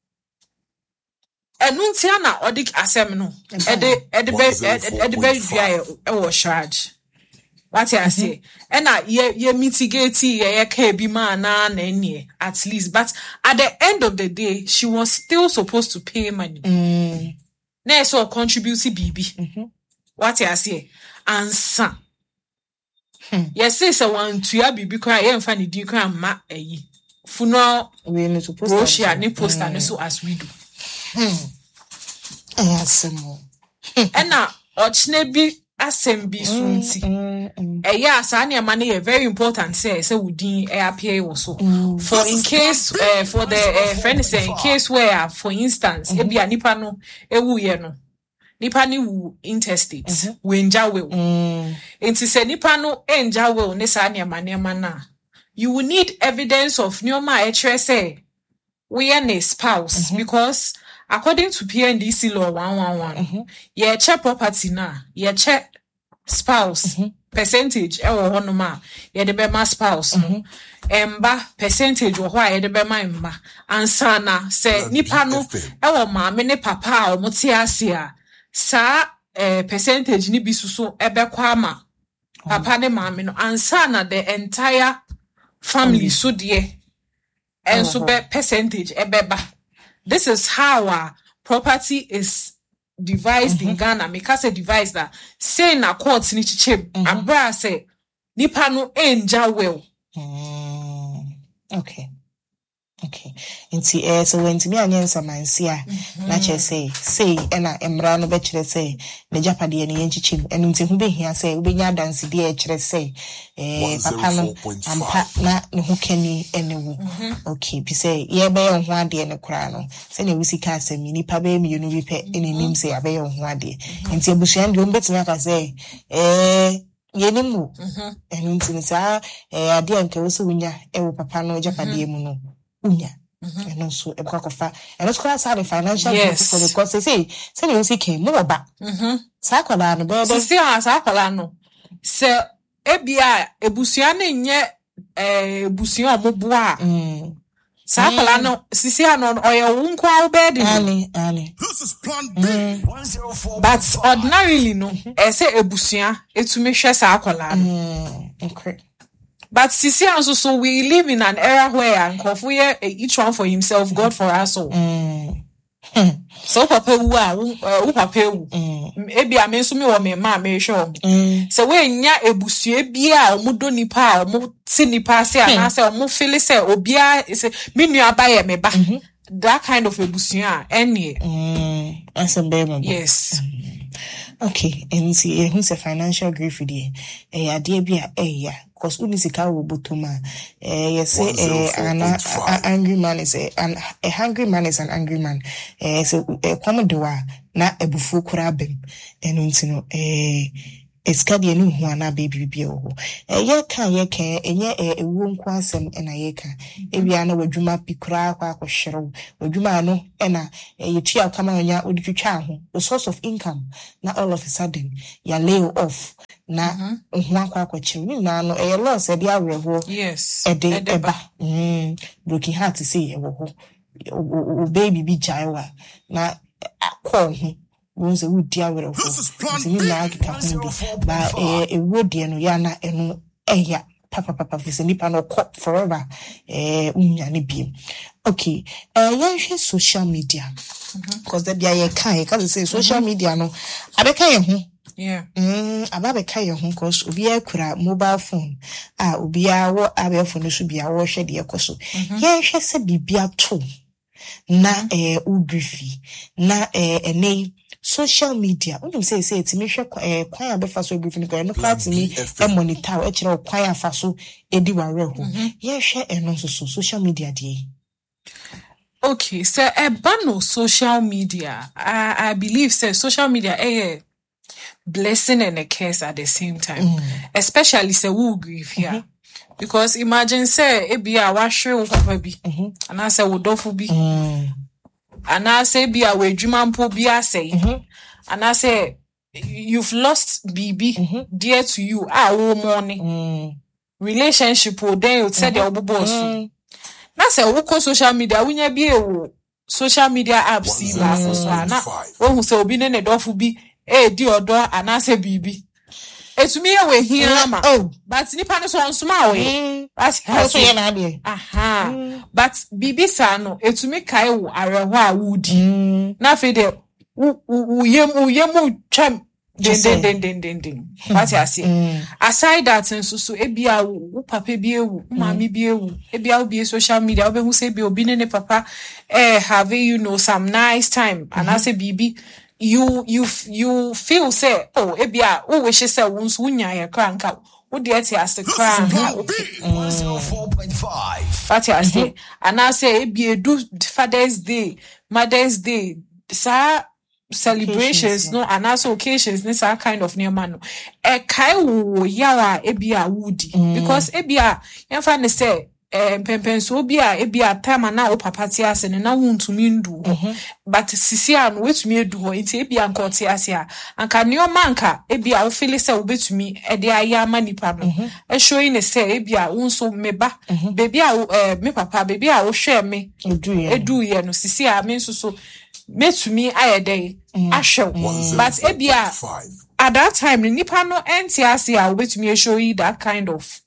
Enu ntia na odik asem no. E de e de be e de be dua e wo charge. What I say? And na ye ye mitigate ye ye ka bi ma na na enie at least, but at the end of the day she was still supposed to pay money. Mm. Na so contribute B B. Mm-hmm. What I say? Ansa. Hmm. Yes, say so one to B B cry ye mfa ni di cry ma eyi. Funeral we no supposed to share ni poster no so as we do. Hmm. Yes, mo. And na ochne bi asem bi sunti. Eh yeah, sa na money very important say say we din e appear also. For in case uh, for the uh, friend say in case where for instance e bia nipa no ewu ye no. Nipa ni wu interstate we nja we. Enti say nipa no enja we ne sa na money na. You will need evidence of nyoma e kire say we are a spouse because according to P N D C law one one one, mm-hmm. yeah, check property na, yeah, check spouse mm-hmm. percentage. Eh, or one ma, yeah, the be my spouse. Mm-hmm. Emba percentage or why the be my emba. Answer na say nipa no, eh, or ma me ne papa or motiasia. Sa eh percentage ni bisuso ebe kwama. Papa ne mama no answer na the entire family so dear. And so be percentage ebeba. This is how our property is devised mm-hmm. in Ghana. Make us a device that say na court ni chiche. Abra say nipa no enja well. Okay. Okay. Inti eh so when to me anyensa mansia na che say say na emra no be kire say ne japade ne yenchichim enu nti hu be hia say we nya dance de e kire say eh papa no ampa na ne hu kani enewu. Okay bi say ye be ye ho ade ne kura no say ne wisi ka say mi nipa be mi unu bi pe enenim say abe ye ho ade nti ebusuan de ombetimi aka say eh yenimu enu nti sa eh ade anke wo so wunya e wo papa no japade mu no unya and also e kwa kofa and also class have financial yes. for the course say say you see came more back mhm sa kwala no be be see ha sa kwala no se ebia ebusua na nye eh ebusua omoboa mm sa kwala no sisi ano oye wonko a obedi ani ani this is plan B one zero four but ordinarily no e say ebusua etumi hwe sa kwala no mm okay. But sisi also so we live in an era where we each one for himself, God for us all. Mm. Mm. So papa wu a wu papa wu. Ebi a me so me wo me ma me hwe. So we nya ebusue bi a omudo nipa a omu ti nipa se ana se omu feel say obi a say me nua ba ye me ba. That kind of ebusua any. Mm. As a baby. Yes. Okay, and see who's a financial grief there. Eh ade bia eh ya cause unisika wo botoma. Eh yes say eh an angry man is a an a hungry man is an angry man. Eh so eh kwam doa na ebufu kura bem. Enu ntino eh Escadi and Huana baby bio. A year can ye can, and yet a room quansem and a yeka. Ebiana would Juma Picra, or Shero, or Jumano, and a chia come on ya with your child, the source of income. Not all of a sudden, ya lay off. Na one quack with children, no, a loss at the hour. Yes, A day, eba. Hm, broken heart to see a baby be Jaiwa. Na call him. Once a wood dear with This is plan you like but a wood dear no yana and eh papa papa is a nipper no cop forever eh unyani beam. Okay, uh yeah, social media because the be a kind because say social media no abeka ye ho. Yeah. Mm, ababeka ye ho cause obi akura mobile phone ah obi a wo abe phone so bia wo hwe de ekoso. Yeah, hwe se bibia to na eh udrifi na eh ene social media. When you say say it's me share kwan abefa so briefing ko no class me e monitor e kire kwan afa so edi ware ho. Ye share eno so social media dey. Okay, so a ban social media. I I believe say social media a blessing and a curse at the same time. Mm. Especially say who grieve here. Mm-hmm. Because imagine say e bia wa hwe wo papa bi. And I say wo dofo bi. Mm. And I say be a way Jumampo be a say, and I say you've lost B B mm-hmm. dear to you. Ah, oh morning mm. relationship. Oh, then you said your boss. Now say who social media. We never be a social media apps. See, na oh, so be ne dofu be eh di odo and I say B B. It's me away here, oh, but nipa no so on small way. That's how so na dey. Aha. But bibi sa no, etumi kai wo areho a wudi. Na fe de wo yem wo yem twam den den den den den den. What you say? Aside that nso so ebia wo papa bi ewu, mama bi ewu, ebia wo bi social media, wo be hu say bi obi ne ne papa eh have you know some nice time and I say bibi you you you feel say oh ebia wo wish say wonso wunya ye kranka wo de ati ase kran one oh four point five. What I say and I say ebia do Father's Day, Mother's Day, sa celebrations no and also occasions this are kind of near man e kai wo yawa ebia wudi because ebia yen fa ne say eh pempenso bia ebia time na o papa ti ase ne na wuntumi ndu but sisi an wetumi edu ho nti ebia nkoti ase a anka ne o manka ebia o feel say obetumi e de aya manipa no e show ne say ebia wonso meba baby a eh me papa baby a wo hwe me edu ye edu ye no sisi a me nso so metumi ayede ahwe but ebia at that time nipa no enti ase a obetumi e show you that kind of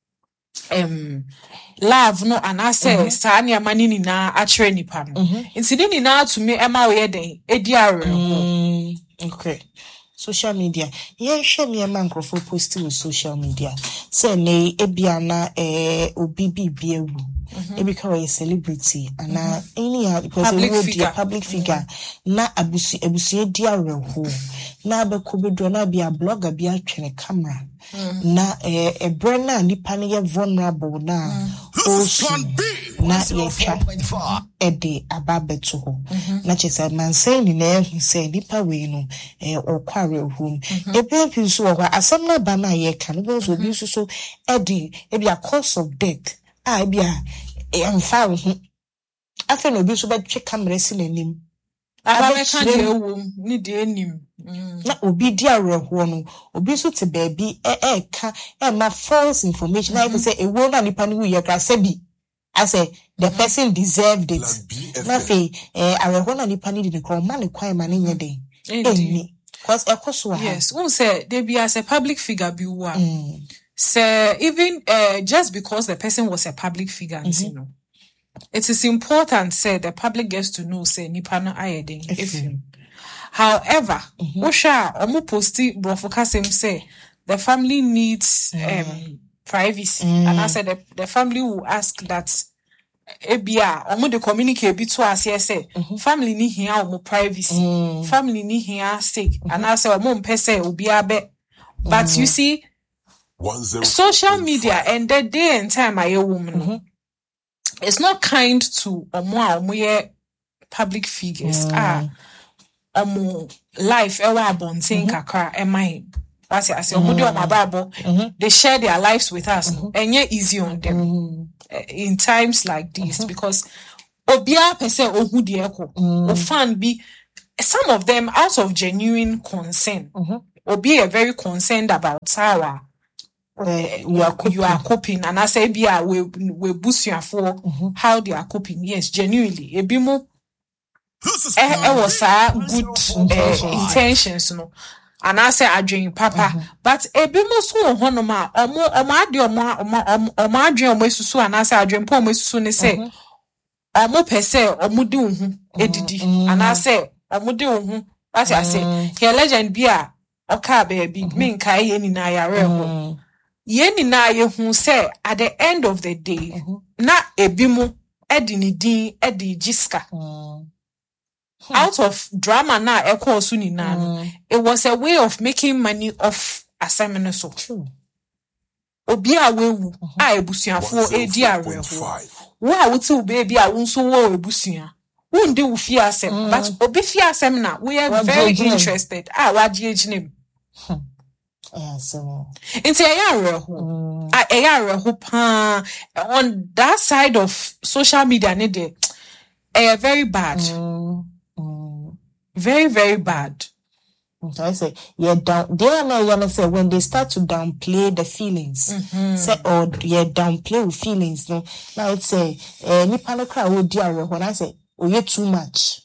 um love no and I say sa ne amani ni na akere nipa no inti ni na to me ema we den edi are okay social media yeah share me man crofo post with social media say ne ebia na eh obi bibi ewu e become a celebrity and uh, any because public a figure. public figure na abusu abusu edi areho na be ko be do na be a blogger be atwene camera na eh e brand na nipa ne ye vulnerable na also na ye twa e de ababeto ho na chese man say ni na hu say nipa we no eh okware home e be pi so ho asem na ba na ye ka no be so bi so so e de e be a cause of death ah e be a em fa ho afa no bi so be twe camera si nanim aba ka de ewu ni de enim na obi di areho no obi so te baby e e ka e ma false information like say e wo na nipa no ye kra sabi I say the person deserved it na fe eh areho na nipa ni de ko ma ne kwan ma ne nye den eni cause e koso ha yes who say they be as a public figure be wa so even uh, just because the person was a public figure mm-hmm. you know it is important say the public gets to know say nipa no ayeden if him. However, mm-hmm. Osha omo posti brofokasem say the family needs mm. um, privacy, mm. and I said the, the family will ask that ebia omo de communicate bit to us say mm-hmm. family ni here omo privacy, mm. family ni here stake, mm-hmm. and I said omo mpese obi abe, but mm. you see, social media and the day and time I a woman, mm-hmm. it's not kind to omo omo public figures. Mm. Ah. Um, life ewa abontin kakra ema What's I say, mm-hmm. they share their lives with us, mm-hmm. and yet easy on them mm-hmm. uh, in times like this mm-hmm. because obia person ohu de eko o fan be some of them out of genuine concern mm-hmm. obi are very concerned about how uh, you are coping. you are coping and I say be we we busuafo mm-hmm. how they are coping. Yes, genuinely ebi mo eh eh was a good uh, intentions no. And I say I drink papa, mm-hmm. but a bit more so honoma or more or my dear or my dream way so and I say I drink poor way soon say or more per se or mudu edidi and I say or mudu what I say here legend beer or car baby mean kai any na ya reho yeni na ye who say at the end of the day na a bimu edini din edi jiska. Out of drama na eko suni na mm. it was a way of making money off assignment so true obi awewu a ebusuafo edi areho wo a wuti obi a wonso wo ebusua wonde wo fi asem but obi fi asem na we are very interested ah waje ejinem yeah so into a areho a areho pa on that side of social media ne dey eh very bad mm. Very, very bad. So I say, yeah, down. They are not gonna say when they start to downplay the feelings, mm-hmm. say or yeah, downplay with feelings. No, now it's say, eh, Nipano cry would dear when I say, oh, you're too much.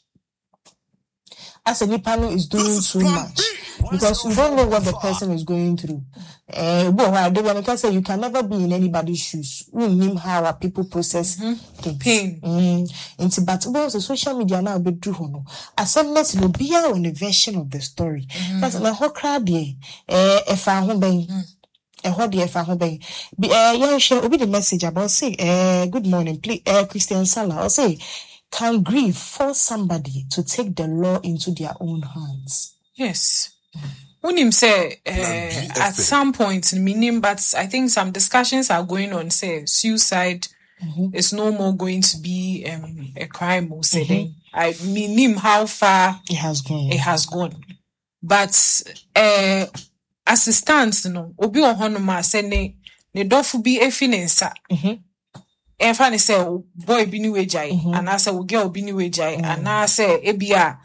I say Nipano is doing too much because you don't know what the person is going through. Eh, well, they want to say you can never be in anybody's shoes. We know how people process mm-hmm. things. Pain. Mm. Into but well, the social media now be true. No, acceptance will be on a version of the story. That's like how crowd eh, if I home be, eh, how the if I home be, be eh, yeah, share will be the message about say, eh, good morning, please, eh, Christian Salah, or say, can grief force somebody to take the law into their own hands? Yes. When him say uh, at some point, meaning, but I think some discussions are going on. Say suicide mm-hmm. is no more going to be um, a crime. Or say mm-hmm. I mean how far it has gone. It has gone, but uh, as it stands, you know, obi ohonoma say ne ne dofu bi efinensa. And funny say boy bi ni wejai, and I say we girl bi ni wejai, and I say ebia.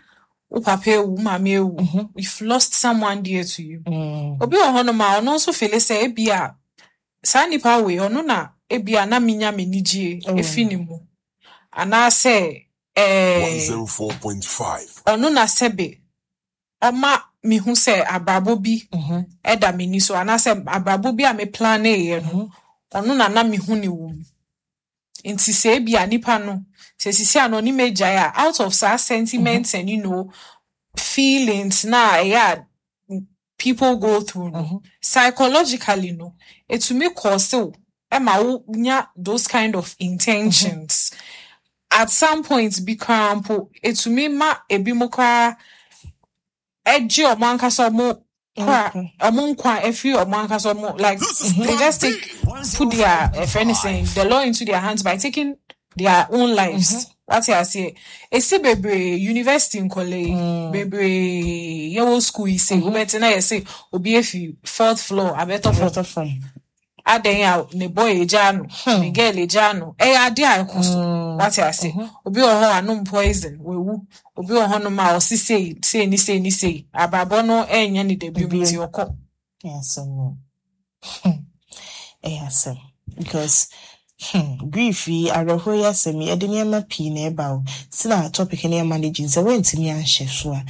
Mm-hmm. We've lost someone dear to you. Obi ohonoma ono so feel say ebia sa nipa we ono na ebia na minya menije efinimu ana say eh one oh four point five ono na sebe oma mi hu say abrabo bi eda meni so ana say abrabo bi a me plan e no ono na na mi hu ni wo inti say ebia nipa no se sisi anoni meja out of sa sentiments mm-hmm. and you know feelings na yeah people go through mm-hmm. psychologically no it to me cause ema nya those kind of intentions mm-hmm. at some point become it to me ma ebi mo kwa eji o manka so mo kwa omo kwa every o manka so mo like mm-hmm. they just take put their if anything the law into their hands by taking their own lives. Mm-hmm. What I say, it's still baby university in college, mm. baby yellow school. You say, we met na. You say, obi efi fourth floor. I better fourth floor. Aden ya ne boy ejano, ne girl ejano. Eh, adi a kusto. What I say, obi oho anum poison. We wu obi oho no ma osi say say ni say ni say. Ababono eh nya ni debut miti oko. Yes, so. Yes, so because. Hmm, griefy, I rehoya semi, Edeniama P neighbor, still topic in your managing, so went to me and Shefua.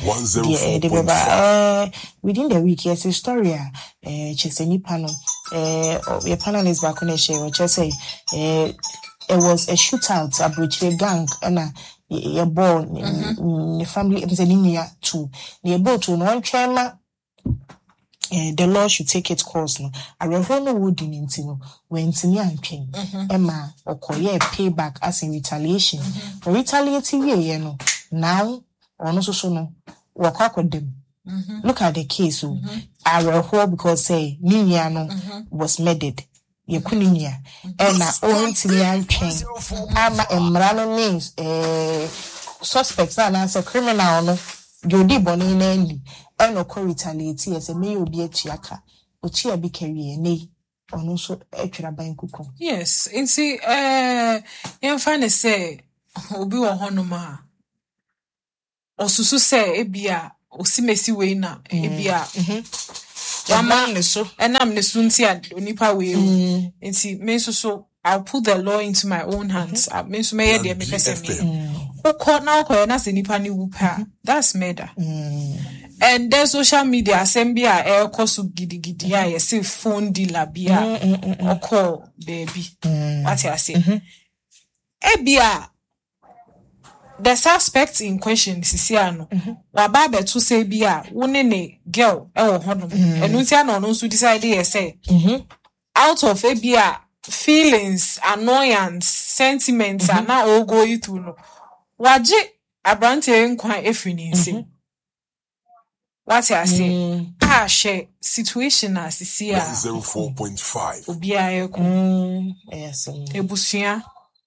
Within the week, yes, Historia, eh, Cheseni panel, eh, your panel is back on a share, which I say, eh, it was a shootout, a bridge, a gang, and a your born in the family of Zeninia too. Near boat to one chairman. Uh, the law should take its course. No, I refer wood in intino when Tinian came, Emma or Koye payback as in retaliation. Mm-hmm. For retaliating, you know, now or no so no, work out with them. Mm-hmm. Look at the case. So mm-hmm. I refer because say Niniano mm-hmm. was murdered. You couldn't hear. Emma own Tinian came. Emma and Marano names, eh, suspects and answer criminal. No, Jody Bonnie Nandy. ɛna ɔkɔ retaliate yɛ sɛ meyɛ obi atuaka ɔkyi a bi carry ne ɔno nso atwera ban kuku. Yes, nti eh yɛmfa ne sɛ obi wɔ hɔ no ma ɔsusu sɛ ebia osimesi wei na ebia wama ne so ɛnam ne so nti a onipa wei nti me nso so I'll put the law into my own hands. I mean, so may I me person me. Who caught now? Call na se nipa ni wupa. That's murder. And then social media assembly a air kosu gidi gidi a yesi phone dealer bia or call baby. What I say? Ebia the suspect in question sisiano. Waba be to say bia wone ne girl e wo hono. Enu ti ana no so decide e say out of ebia feelings, annoyance, sentiments, mm-hmm. and now all go you through no. Waji abrante nkwa efini nsi. What I say? Ah, share situation as see a zero four point five. Obi ayeko. Yes. Ebusua.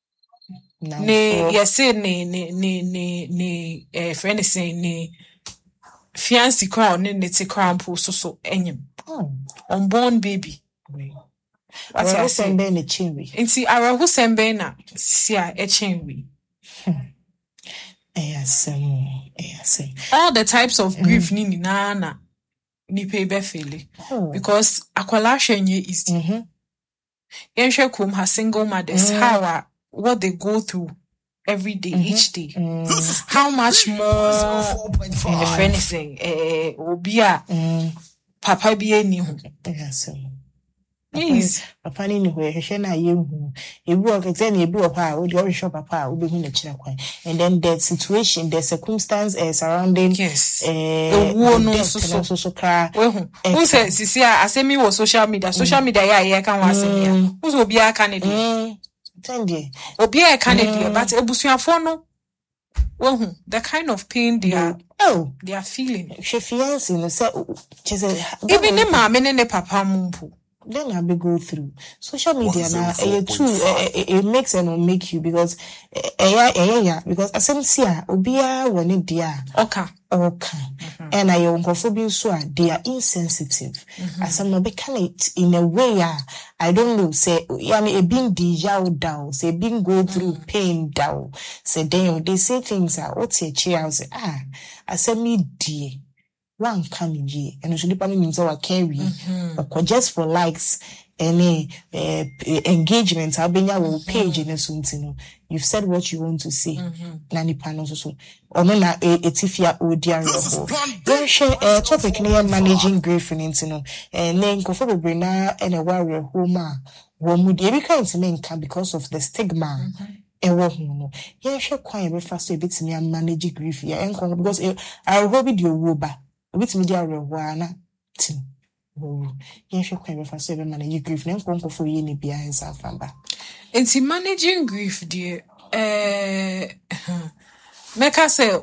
Ne yese ne ne ne ne ne eh friend say ne fiancé crown ne ne te crown po so so enyim. Unborn baby. What I say ben the chinwi. Nti ara hu sembe na sisi a e chinwi. Yes, yes. All the types of grief mm. ni na na ni pe be fele because akwala hwenye is mhm. Yenhwe kum her single mothers mm. how uh, what they go through every day mm-hmm. each day. Mm. How much more if anything eh obi a papa bi eni hu. Yes. Yes. Papa ni ho hwehwe na ye hu ebi o kete na ebi o pa o de o hwehwe papa o be hu na kira kwan and then the situation the circumstance uh, surrounding yes eh uh, no so so so so kra we hu who say sisi a asemi wo social media social media ya ye kan wa asemi a who so obi aka ne dey tende obi aka ne dey but ebusuafo no we hu the kind of pain they are oh they are feeling she fiancé no say even the mama ne ne papa mumpu. Then I be go through social media now. Uh, too, uh, it, it makes and will make you because, uh, yeah, yeah, yeah. Because as I'm see, obia when it dia okay, okay, and I am homophobic so they are insensitive. Mm-hmm. As I'm not becoming it in a way, uh, I don't know. Say, yeah, me a being deja down. Say, being go through mm-hmm. pain down. Say, then they say things are what's a chair. I say, ah, I said me dear. One can be and should depend means our carry or just for likes any uh, engagement I'll be your page in a something you've said what you want to say nani panels so or no na etifia odia then share a topic near managing grief and you and then go for the brainer and a warrior home one would every kind of men can because of the stigma ewo hu no ye hwe kwan be fa so ebetimi manage grief ya enko because I hope video wo ba with media rewana tim oh yen hwe kwan be fa so be manage grief na enko nkofo ye ne bia ensa famba enti managing grief dear eh make us say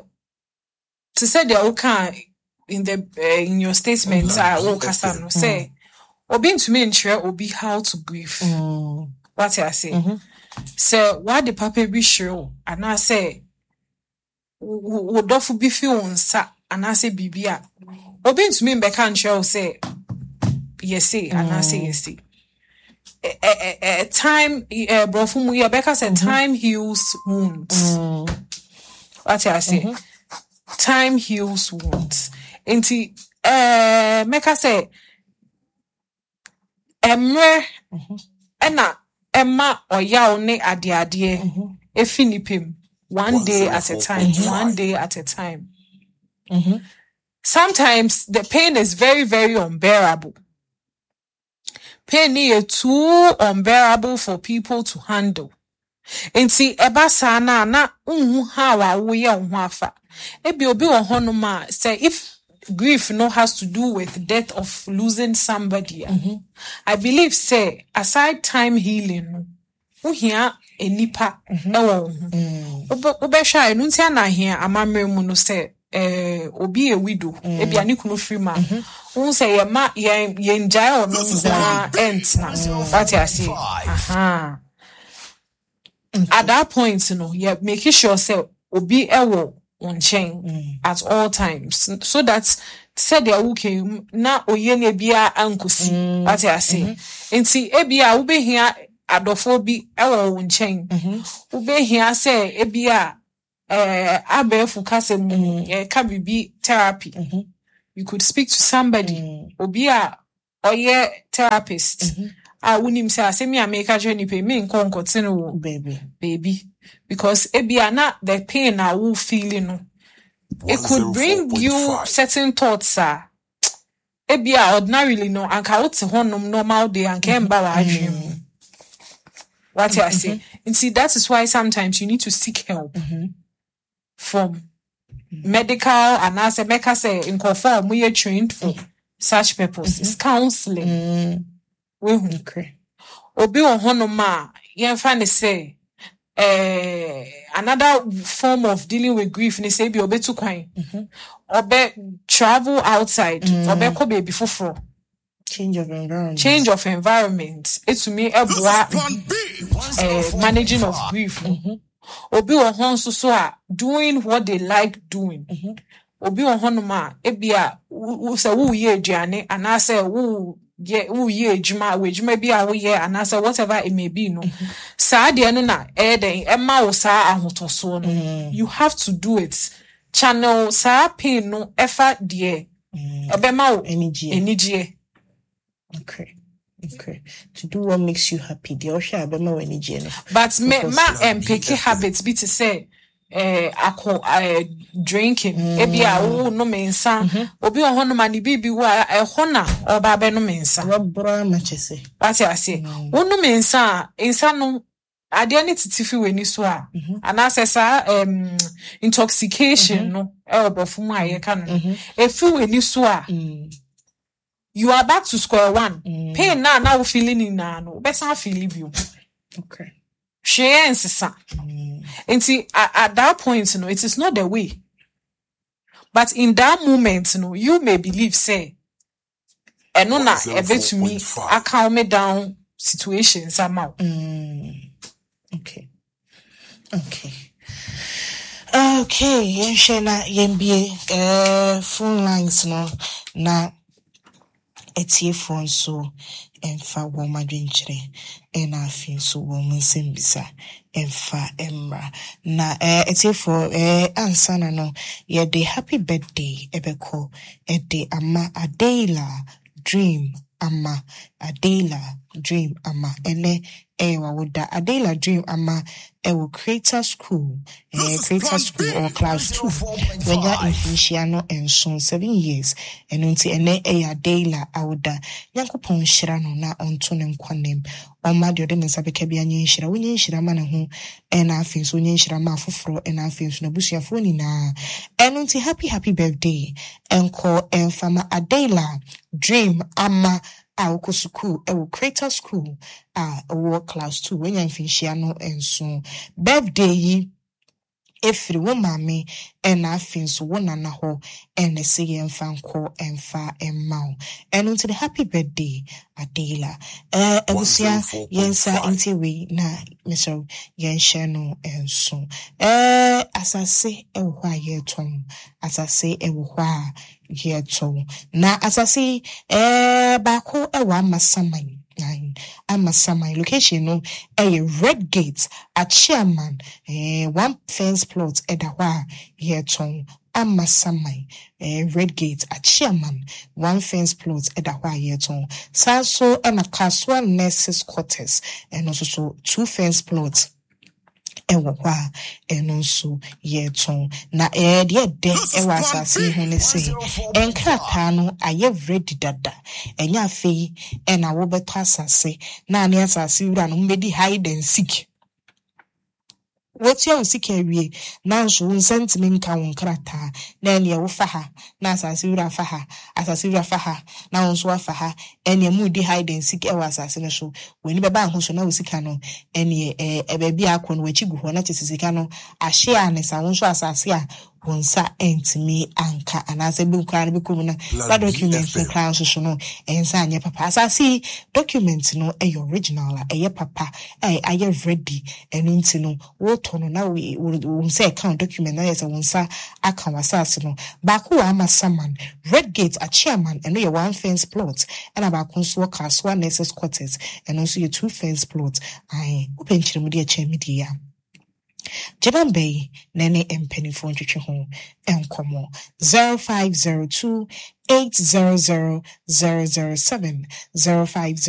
to say the oka in the uh, in your statement ah o kasa no say obi ntumi nkyere obi how to grieve mm. What I say mm-hmm. So why the papa be sure and I say would dofu be feel nsa and I say bibia obi ntumi mbeka nkyere say yes say and I say yes say a, a, a time uh, brofu mu Rebecca said mm-hmm. time heals wounds mm. What I say mm-hmm. Time heals wounds enti eh make I say emre ena Emma or yaw ne ade ade efinipim one day at a time one day at a time mm-hmm. Sometimes the pain is very very unbearable. Pain is too unbearable for people to handle. Enti eba sana na unhu ha wa wo ye unhu afa ebi obi wo hono ma say if grief no has to do with death of losing somebody. Mm-hmm. I believe say aside time healing no uhia enipa ewo hu obe sha enu ntia na hia amamre mu no say eh obi a widow mm. Ebi ani kunu free man who say ye ma ye ye njai ono nza ent na what I say aha at that point you know you make sure say obi ewo on chain mm. at all times so that said the okay na oye ne bia ankosi what I say enti ebia wo be hia adofo bi ewo wo nchen wo be hia say ebia eh abefu kasem eh ka bibi therapy you could speak to somebody obi a oye therapist ah unim say asemi ameka journey pay me nko nkote no baby baby because ebia na the pain na wo feeling no it could bring you certain thoughts ah ebia ordinarily no anka wote honom normal day anka mba wa adwem what I say and see that is why sometimes you need to seek help from medical and as a make say in conform we are trained for such purposes counseling we okay obi on honoma yen fa say eh another form of dealing with grief ni say bi obi to kwan obi travel outside obi ko baby foforo change of environment change of environment it to me ebua eh managing of grief obi on hon so so a doing what they like doing obi on honoma ebia wo say wo ye aduane and I say wo ye wo ye adwuma wo adwuma bi a wo ye and I say whatever it may be no saa de no na e den e ma wo saa ahotoso no you have to do it channel saa pain no efa de e be ma wo energy energy okay okay to do what makes you happy the osha be ma energy no but me ma em pick habits be to say eh ako eh drinking ebi a wo no mensa obi on hono mani bibi wo e hona oba be no mensa wabra ma chese what I say wo no mensa ensa no ade ne titifi weni so a anasesa um intoxication no e obofo mu aye ka no e fi weni so a you are back to square one pain na na wo feeling in na no be san feel you okay share nsesa and see at, at that point you know it is not the way but in that moment you know you may believe say eno na ebe to me I calm me down situations somehow mm. okay okay okay yen shena yen be uh phone lines no na etie phone so emfa wo madwenkyere ena afin so wo nsembisa emfa emra na eh etie for eh ansana no ye the happy birthday ebeko e de ama Adela dream ama Adela dream ama ene e wa woda Adela dream ama e wo creator school eh creator school or class two when ya infinisia no enso seven years eno nti ene e Adela awoda yankopon hira no na onto ne nkwanem oma de ode mensa beka bia nyen hira wonyen hira ma ne ho ena afin so nyen hira ma foforo ena afin so na busuafo ni na eno nti happy happy birthday enko enfama Adela dream ama a woko school e wo creator school a wo class two when ya infinisia no enso birthday yi efiri wo mame ena afin so wo nana ho ene se yemfa nko emfa emmao eno to the happy birthday Adela eh ebusia yensa intiwe na mister yenhye no enso eh asase e wo a yeton asase e wo a yeton na asase eh bako e wa masaman nine Amasamai location no a Red Gate at Chairman eh one fence plot edawa yeton Amasamai eh Red Gate at Chairman one fence plot edawa yeton Sanso and a Kaswa nurses quarters and also so two fence plots ewo kwa eno so yeton na eh de de ewa asase ho ne se enkrata no aye ready dada enya fe e na wo beto asase na ani asase wura no mbedi hide and seek wotia usika wie na nso unsentime nka won krata na ene wo fa ha na asase wura fa ha asase wura fa ha na nso afa ha ene mu di hide and seek ewa asase no so weni beba ho so na usika no ene e baabi akọ no wachi gu ho na tesisika no ahye anesa won so asase a wonsa entimi anka anase bi nkra no bi komuna ba document no kra so no ensa anye papa asasi document no e original la e papa eh aye ready enu nti no wo to no na we wonsa account document na yes wonsa aka wasase no ba ko ama saman Redgate a chairman eno ye one fence plot and about conso kaswa nurses quarters and also your two fence plots ai open chiremudi a chemidia Jaban Bay, Nene and Penny phone to home and come zero five zero two eight zero zero zero zero seven zero five zero